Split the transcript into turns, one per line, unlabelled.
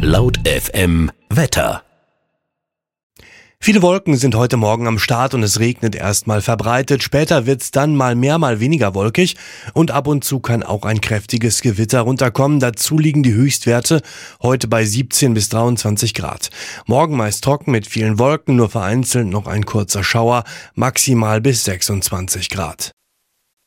Laut FM Wetter.
Viele Wolken sind heute Morgen am Start und es regnet erstmal verbreitet. Später wird's dann mal mehr, mal weniger wolkig und ab und zu kann auch ein kräftiges Gewitter runterkommen. Dazu liegen die Höchstwerte heute bei 17 bis 23 Grad. Morgen meist trocken mit vielen Wolken, nur vereinzelt noch ein kurzer Schauer, maximal bis 26 Grad.